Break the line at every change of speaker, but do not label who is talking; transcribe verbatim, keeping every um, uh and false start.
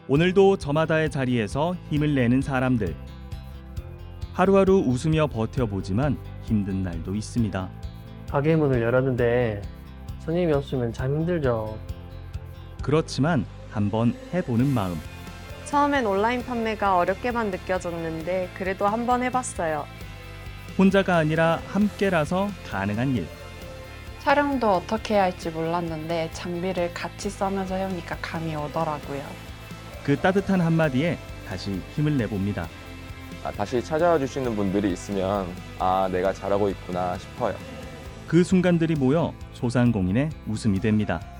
오늘도 저마다의 자리에서 힘을 내는 사람들. 하루하루 웃으며 버텨보지만 힘든 날도 있습니다.
가게 문을 열었는데 손님이 없으면 참 힘들죠.
그렇지만 한번 해보는 마음.
처음엔 온라인 판매가 어렵게만 느껴졌는데 그래도 한번 해봤어요.
혼자가 아니라 함께라서 가능한 일.
촬영도 어떻게 해야 할지 몰랐는데 장비를 같이 써면서 해오니까 감이 오더라고요.
그 따뜻한 한마디에 다시 힘을 내봅니다.
아, 다시 찾아와 주시는 분들이 있으면 아, 내가 잘하고 있구나 싶어요.
그 순간들이 모여 소상공인의 웃음이 됩니다.